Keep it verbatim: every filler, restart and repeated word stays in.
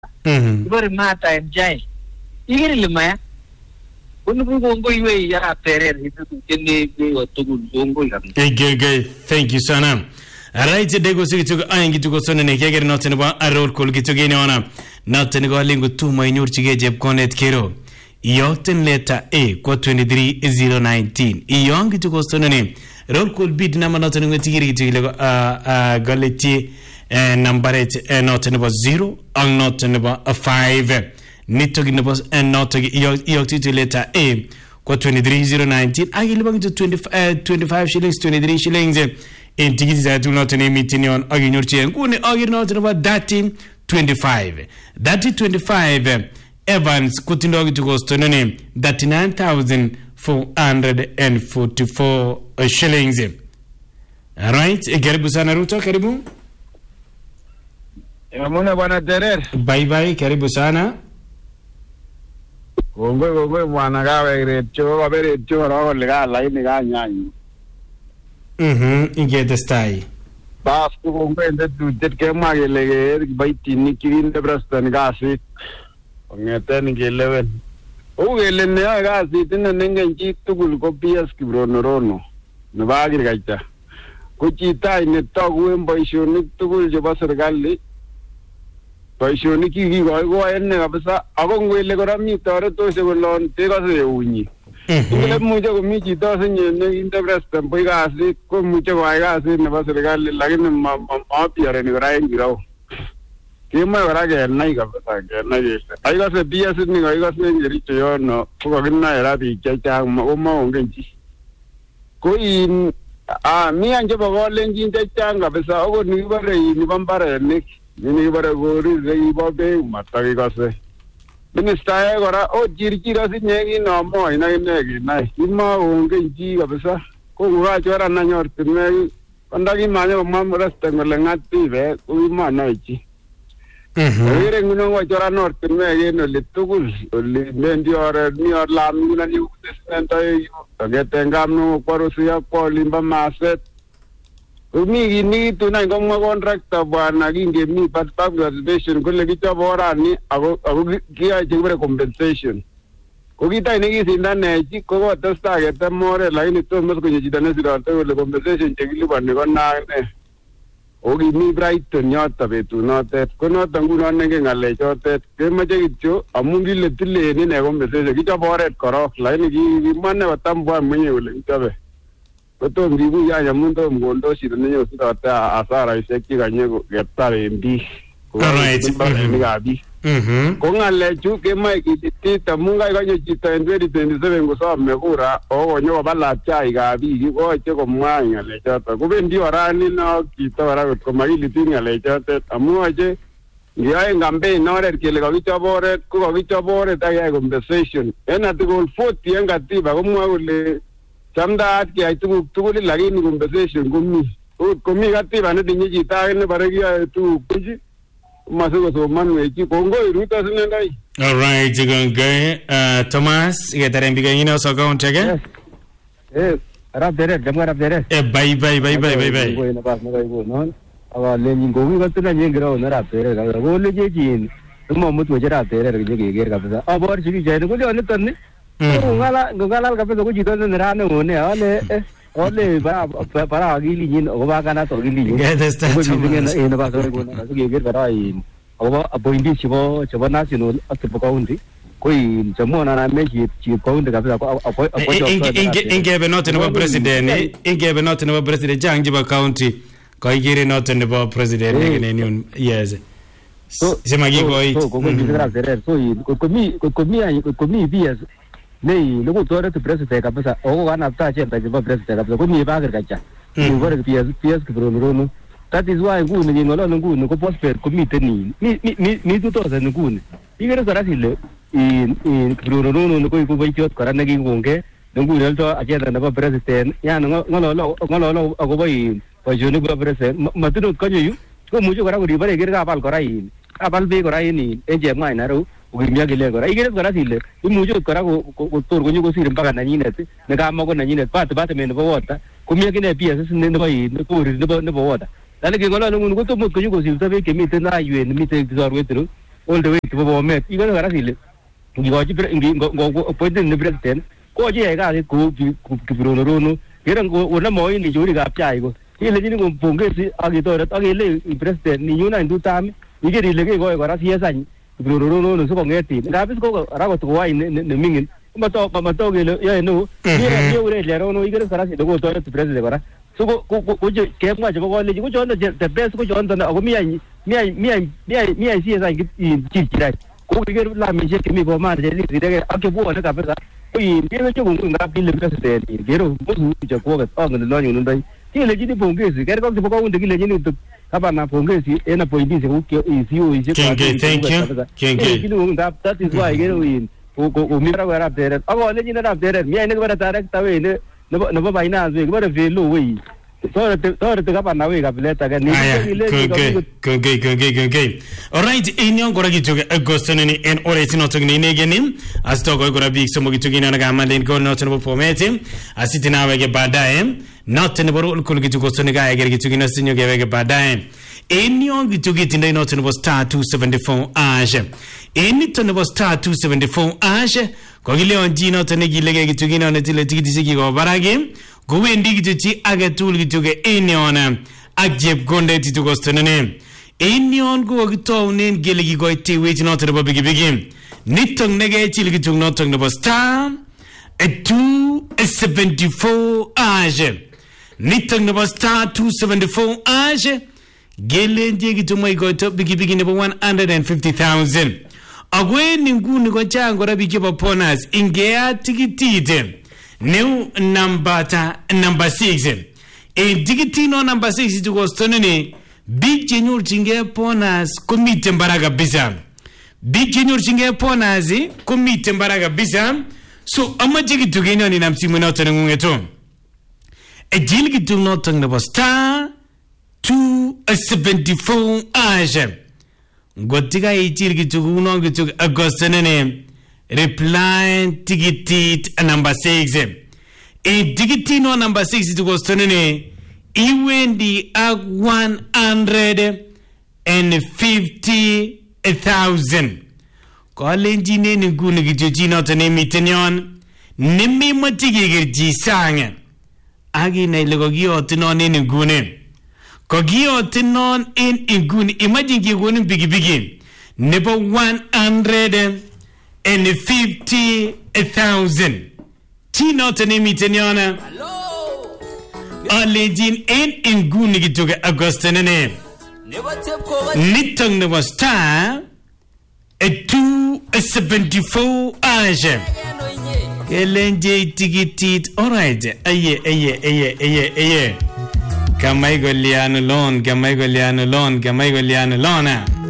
Mhm. Ibare mata enjai. Igiri lima. Unu bungo iwe ya perer hitu kende be otogu bungo ya. Okay, okay. Thank you sana. Right, dego sigi tuko ayengi tuko sone ne kegere noten ba aror kol gitu gene ona. Noten go lingu tu mai nur chige jeb konet kero. Yoten letter A kwa twenty-three zero nineteen. Iyongi tuko sone ne. Roll call bid nama noten ngo tigiri gitu gile go galeti numberet noten ba zero ang noten ba five. Nitogi nebo notogi iyokti tu letter A kwa twenty-three zero nineteen. Agi libang to twenty-five shillings, twenty-three shillings. In tickets that do not name it in on Aginurchi and Kuni Agin about thirty twenty-five. Thirty twenty-five Evans Kutinog to go to name thirty nine thousand four hundred and forty four shillings. Alright, Karibu Sana Ruto, Karibu. Yamuna bwana Terer. Bye bye, Karibu Sana. Gongwe gongwe bwana gawe recho babere recho ro lega line ga nyanyi. Mhm, ingete stai. Bas ko gongwe nda tu tet ke magele baiti ni kirin de brastan gasi. Ongete ni geleven. O gele ne gasi tin nenge ji tugul ko pias ki brono rono. Ne bagir gaita. Ko chita ne tagu en boishonik tugul je basargali. Boishonik ki go go enne gabsa agongwele ko rami tore to se golon te ga se unyi. Ile mucho ko mi chito senye ne interpretan poi gasi ko mucho ko gasi ne ba serikali lakini ma ma piare ni rai ngirao. Kima gara ke nai ka pasa ke nai. Ai ga se bia se ni ga ga se ngiri yo no ko gina era bi cha cha ma o ma ngenji. Ko in a mi anje ba go lenji cha cha ga pasa o ni bare ni bambare ni ni bare go ri re ba be mata ga se. Minister gora o jirjira sinyegi no mo ina inegi na ima onge ji kabisa ko gura chora na nyorti me ondagi manyo mam rasta ngolengati be uima na ichi mhm ire nguno ngo chora norti me yeno litugul oli mendi ore ni or lam nguna ni desenta yu ageten no kwarusia ko limba maset umi ni tunai ngomwa contractor bwana ginge mi part public observation kule kicha bora ni ago ago kia chibere compensation ko kita ni gisinda ne chi ko testa ke temore lakini to mes kunye chitane sira to le compensation chekili bane ko na ne ogi mi bright nyota betu notet ko noto nguno nenge ngale chotet ke mache kityo amungi le tile ni ne compensation kicha bora korok lakini ki manne batambwa mwenye ule kitabe Koto mbibu ya nyamundo mgondo shiro nenyo sida ta asara iseki ganyego getare mbi. Alright. Mhm. Ko ngale chu ke mai kititi tamunga ganyo chita en twenty twenty-seven go so megura o nyo bala chai ga bi go che ko mwanya le chata. Ko bendi orani no kita ora ko magili tinga le chata amuaje ngiae ngambe nore kile ga vichabore ko ga vichabore ta ya compensation. Ena tigol forty engatiba ko mwagule Samda at ki ay tu tu li lagi ni compensation gumi. O komi gati bane dinyi jita ne baregi ay tu kuji. Masu ko man me ki kongo iruta sene dai. All right, jigonge uh Thomas, getare mbiga ino so account again. Eh, rap dere, demga rap dere. Eh bye bye bye bye bye bye. Ko ina pas na ko non. Awa le ni gomi ko tuna ni ngira na rap dere ga go le je jin. Mo mut mo jara dere ga je ge ga ba. Abor chi je ko le ton ni. Ngala ngala ka pe ko jito ne rane one ole ole para para agili ni o ba kana to agili ni ko ni ne ne ba so ko na so ge ge para i o ba appointee chibo chibo national at ko undi ko i jamo na na me chi chi ko undi ka pe ko ko inge be not no president inge be not no president jangi ba county ko igire not no president ne ne yes so se magi ko i ko ko ni gra dere so i ko mi ko mi ko mi bias nei lugu tore tu president kabisa o wana ta chenta jiba president kabisa ko mi ba gar kacha ni gore ps ps ko rono that is why ngu ni ngolo ngu ko postpone committee ni ni ni ni tu to sen ngu ni igere sara sile in in rono rono ko ko bai chot karana gi ngunge ngu ni to agenda na ba president ya ngolo ngolo ngolo ko bai pa joni ba president matino ko nyu ko mujo kara ko bare gere ka pal korai apal be korai ni enje mai na ro Ugimia gile gora igere gora sile imujo kora ko tor ko nyugo sire mpaka na nyine ne kama ko na nyine pat pat me ne bota kumia gine pia sese ne bai ne ko ri ne ne bota dale ke gola ngun ko to mo ko nyugo sile tabe ke mi te na yue ne mi te zor wetru all the way to Bomet igere kora kile ngoji ngo pointin ni president ko je ga ko kibrolo kera ngo ona mo ni juri ga pya igo ile jini ngo pongezi agitore agile president ni yuna ndu tami igere ile ke go kora siasa kibrolo no so ngeti ngabis ko rago to wa ni mingin mato mato gele ya no ni ure le ro no igere kora si go to president kora so ko ko je ke ma je ko le ko jonda the best ko jonda na ko mi mi mi mi mi siasa ki ki ki ko igere la mi je ke mi bo ma je li de ake bo na ka pesa oi ni je ko nga bil president gero bo je ko ga to ngene no ni ndai ki le jini pongezi kere ko ko unde ki le jini to hapa na pongezi ena point is ko is you is thank you thank you thank you that is why gero win ko ko mira ga rap there abo le jini rap there mi ene ba ta rek ta we ne no ba ina ze ba velo we Sorry, sorry, te kapa nawe kapileta gani. Okay, okay, okay, okay. All right, inyo gora gituge Agosto ni en ore tino tugni negeni. Asto go gora big somo gituge na gama len go not no pomete. Asiti nawe ge badaye. Not ne boru kul gitugo sone ga ge gituge na sinyo ge ge badaye. Inyo gituge tinde not no star two seventy-four age. Eni to no star two seventy-four age. Ko gile on jino to ne gile ge gituge na ne tile tigi tigi go barage. Gwendi gituchi agatul gituge eniona ajeb gonde titugo stonene enion go gitownen gelegi goite weti not the bigi bigi nitong nege chil gitung notong no star at two seventy-four age nitong no star two seventy-four age gelendi gitumai goite bigi bigi number one hundred fifty thousand agweni nguni go chango rabike baponas ingea tikitite new number ta number six e digitino number six to go stonene big genyur chinge ponas komite mbaraga bisa big genyur chinge ponas komite mbaraga bisa so amajigi tugeno ni namsimu na tanungeto e jilgi tuno tangna star two seventy-four age gotiga e jilgi tuguno gitu agostene reply ticket number six. A digitino number six to go stonene. Iwendi ag one hundred and fifty thousand. Kolenji ne nguni gijojino to ne mitenyon. Nimi matigi jisang. Agi na ilego giyo tinon in nguni. Kogiyo tinon in nguni. Imagine giguni bigi bigi. Nebo one hundred and fifty thousand. Tino tenemi tenyana. Alejin en inguni gituge Agostenene. Nitong nebo star at two seventy-four age. Kelenje tigitit. Alright. Aye, aye, aye, aye, aye. Kamay goliano lon, kamay goliano lon, kamay goliano lona.